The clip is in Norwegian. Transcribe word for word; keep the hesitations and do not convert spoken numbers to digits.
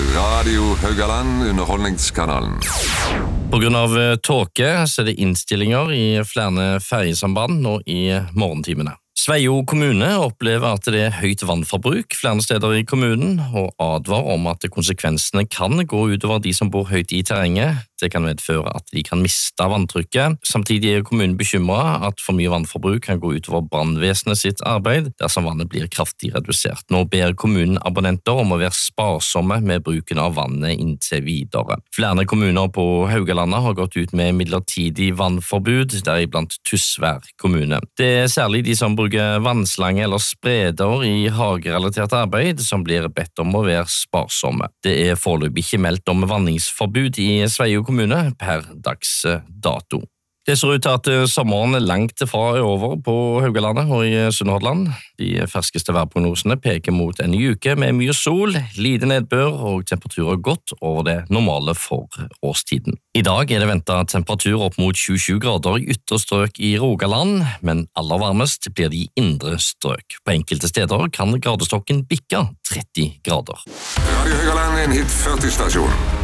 Radio Haugaland, underholdningskanalen. På grunn av tåke så er det innstillinger i flere ferjesamband nå i morgentimene. Sveio kommune opplever at det er høyt vannforbruk flere steder i kommunen, og advarer om at konsekvensene kan gå utover de som bor høyt i terrenget. Det kan medføre at de kan miste vanntrykket. Samtidig er kommunen bekymret at for mye vannforbruk kan gå utover brannvesenet sitt arbeid dersom vannet blir kraftig redusert. Nå ber kommunen abonnenter om å være sparsomme med bruken av vannet inntil videre. Flere kommuner på Haugalandet har gått ut med midlertidig vannforbud, deriblant Tysvær kommune. Det er særlig de som bruker vannslange eller spreder i hagerelatert arbeid som blir bedt om å være sparsomme. Det er foreløpig ikke meldt om vanningsforbud i Sveio kommune per dags dato. Det ser ut til at sommeren langt fra er over på Haugalandet og i Sunnhordland. De ferskeste værprognosene peker mot en ny uke med mye sol, lite nedbør og temperaturer godt over det normale for årstiden. I dag er det ventet temperatur opp mot tjuesju grader i ytre strøk i Rogaland, men aller varmest blir de indre strøk. På enkelte steder kan gradestokken bikke tretti grader. Radio Haugaland er en hit førti-stasjon.